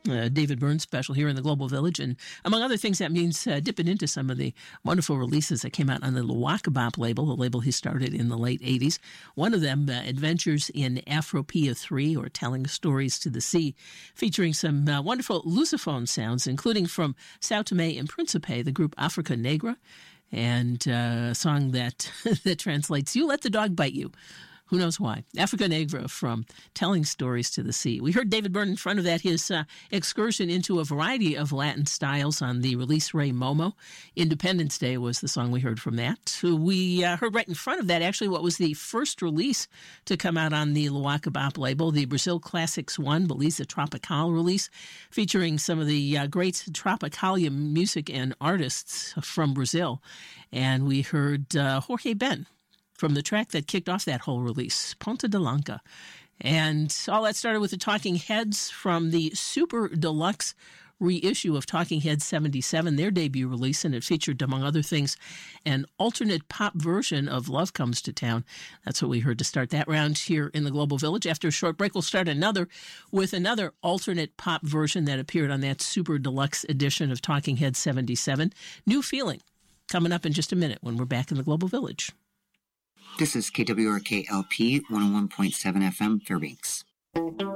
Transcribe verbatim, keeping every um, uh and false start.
Uh, David Byrne special here in the Global Village. And among other things, that means uh, dipping into some of the wonderful releases that came out on the Luwakabop label, the label he started in the late eighties. One of them, uh, Adventures in Afropia three, or Telling Stories to the Sea, featuring some uh, wonderful Lusophone sounds, including from Sao Tome and Principe, the group Africa Negra, and uh, a song that, that translates, "You Let the Dog Bite You." Who knows why? Africa Negra from Telling Stories to the Sea. We heard David Byrne in front of that, his uh, excursion into a variety of Latin styles on the release Ray Momo. Independence Day was the song we heard from that. We uh, heard right in front of that actually what was the first release to come out on the Luwakabop label, the Brazil Classics one, Beleza Tropical release, featuring some of the uh, great Tropicalia music and artists from Brazil. And we heard uh, Jorge Ben from the track that kicked off that whole release, Ponta de Lanca. And all that started with the Talking Heads from the Super Deluxe reissue of Talking Heads seventy-seven, their debut release, and it featured, among other things, an alternate pop version of Love Comes to Town. That's what we heard to start that round here in the Global Village. After a short break, we'll start another with another alternate pop version that appeared on that Super Deluxe edition of Talking Heads seventy-seven. New Feeling, coming up in just a minute when we're back in the Global Village. This is K W R K L P one oh one point seven F M, Fairbanks.